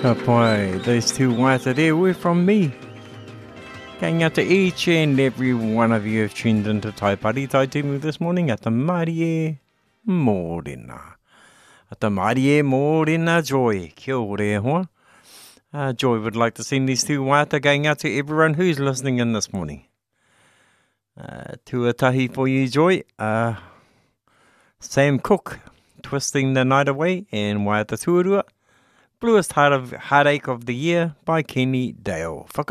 Boy, those two waiata there were from me. Going out to each and every one of you who've tuned into Tai Pari Tai Timu this morning at the Marie Morena. At the Marie Morena Joy. Kia ore hoa. Joy would like to send these two waiata going out to everyone who's listening in this morning. Tuatahi for you, Joy. Sam Cooke, Twisting the Night Away, and Waiata Tuarua, Bluest Heartache of the Year by Kenny Dale.